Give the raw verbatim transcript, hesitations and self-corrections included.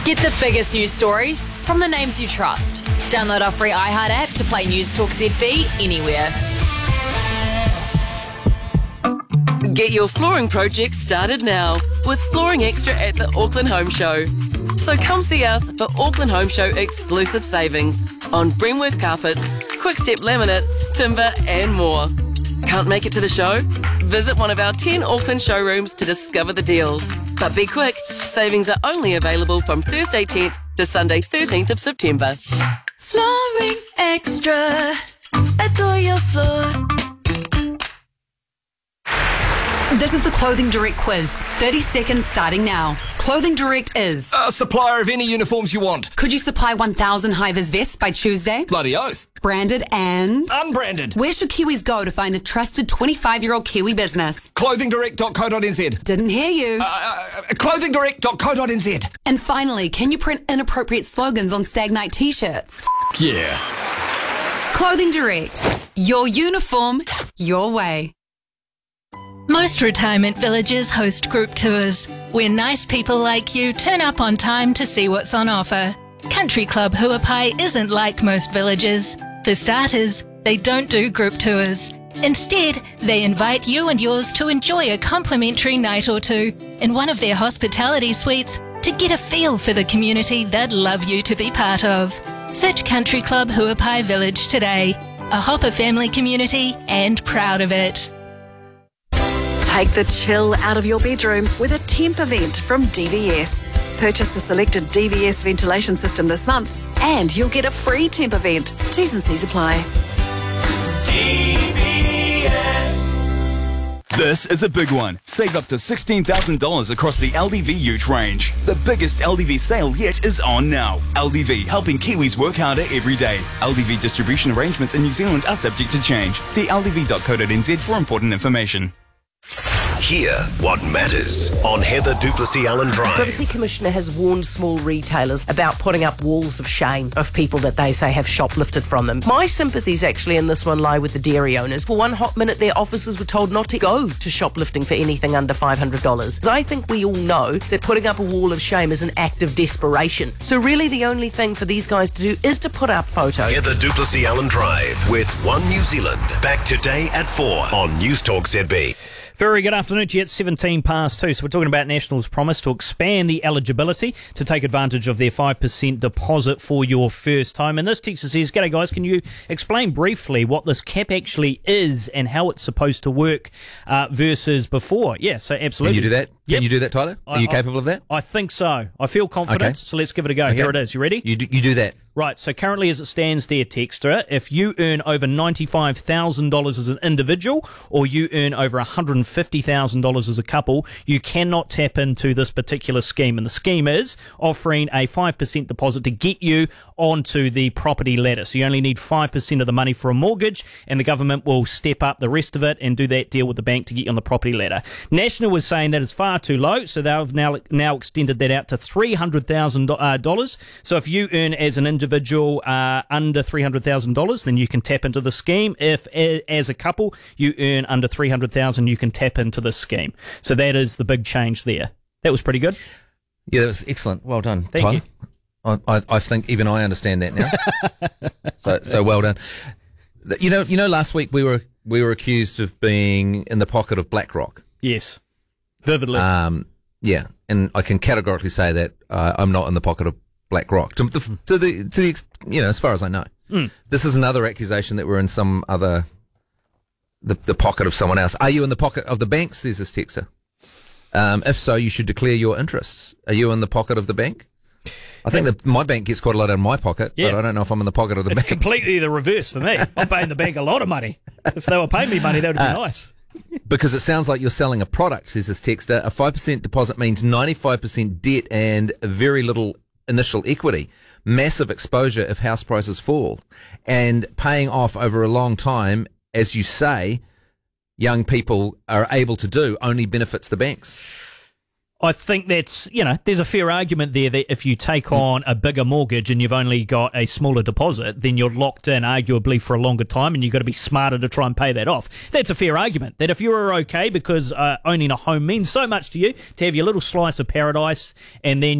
Get the biggest news stories from the names you trust. Download our free iHeart app to play News Talk Z B anywhere. Get your flooring project started now with Flooring Extra at the Auckland Home Show. So come see us for Auckland Home Show exclusive savings on Bremworth carpets, Quickstep laminate, timber and more. Can't make it to the show? Visit one of our ten Auckland showrooms to discover the deals. But be quick, savings are only available from Thursday tenth to Sunday thirteenth of September. Flooring Extra. Adore your floor. This is the Clothing Direct quiz. thirty seconds starting now. Clothing Direct is... A supplier of any uniforms you want. Could you supply one thousand high-vis vests by Tuesday? Bloody oath. Branded and... Unbranded. Where should Kiwis go to find a trusted twenty-five-year-old Kiwi business? clothing direct dot co dot n z. Didn't hear you. Uh, uh, clothing direct dot co dot n z. And finally, can you print inappropriate slogans on Stag Night t-shirts? Yeah. Clothing Direct. Your uniform, your way. Most retirement villages host group tours, where nice people like you turn up on time to see what's on offer. Country Club Huapai isn't like most villages. For starters, they don't do group tours. Instead, they invite you and yours to enjoy a complimentary night or two in one of their hospitality suites to get a feel for the community they'd love you to be part of. Search Country Club Huapai Village today. A Hopper family community and proud of it. Take the chill out of your bedroom with a temp event from D V S. Purchase a selected D V S ventilation system this month and you'll get a free temp event. T's and C's apply. D V S. This is a big one. Save up to sixteen thousand dollars across the L D V Ute range. The biggest L D V sale yet is on now. L D V, helping Kiwis work harder every day. L D V distribution arrangements in New Zealand are subject to change. See l d v dot co dot n z for important information. Hear what matters on Heather Duplessis Allen Drive. Privacy Commissioner has warned small retailers about putting up walls of shame of people that they say have shoplifted from them. My sympathies actually in this one lie with the dairy owners. For one hot minute, their officers were told not to go to shoplifting for anything under five hundred dollars. I think we all know that putting up a wall of shame is an act of desperation. So really the only thing for these guys to do is to put up photos. Heather Duplessis Allen Drive with One New Zealand. Back today at four on News Talk Z B. Very good afternoon to you. It's seventeen past two. So we're talking about National's promise to expand the eligibility to take advantage of their five percent deposit for your first home. And this text says, "G'day guys, can you explain briefly what this cap actually is and how it's supposed to work uh, versus before?" Yeah, so absolutely. Can you do that? Can Yep. you do that, Tyler? Are I, you I, capable of that? I think so. I feel confident, Okay. so let's give it a go. Okay. Here it is. You ready? You do, you do that. Right, so currently as it stands there, Texter, if you earn over ninety-five thousand dollars as an individual or you earn over one hundred fifty thousand dollars as a couple, you cannot tap into this particular scheme. And the scheme is offering a five percent deposit to get you onto the property ladder. So you only need five percent of the money for a mortgage, and the government will step up the rest of it and do that deal with the bank to get you on the property ladder. National was saying that is far too low, so they've now now extended that out to three hundred thousand dollars. So if you earn as an individual uh, under three hundred thousand dollars, then you can tap into the scheme. If as a couple you earn under three hundred thousand dollars, you can tap into the scheme. So that is the big change there. That was pretty good. Yeah, that was excellent. Well done, Thank Tyler. you. I, I, I think even I understand that now. so, so well done. You know, you know, last week we were we were accused of being in the pocket of BlackRock. Yes, vividly. Um, yeah, and I can categorically say that uh, I'm not in the pocket of BlackRock. To the, to the, to the, you know, as far as I know, mm. This is another accusation that we're in some other, the, the pocket of someone else. Are you in the pocket of the bank? Says this texter. Um, if so, you should declare your interests. Are you in the pocket of the bank? I think that my bank gets quite a lot out of my pocket, Yeah. but I don't know if I'm in the pocket of the It's bank. completely the reverse for me. I'm paying the bank a lot of money. If they were paying me money, that would be Uh, nice. Because it sounds like you're selling a product, says this texter. A five percent deposit means ninety-five percent debt and very little initial equity. Massive exposure if house prices fall. And paying off over a long time, as you say, young people are able to do, only benefits the banks. I think that's, you know, there's a fair argument there that if you take on a bigger mortgage and you've only got a smaller deposit, then you're locked in arguably for a longer time and you've got to be smarter to try and pay that off. That's a fair argument. That if you're okay because uh, owning a home means so much to you, to have your little slice of paradise and then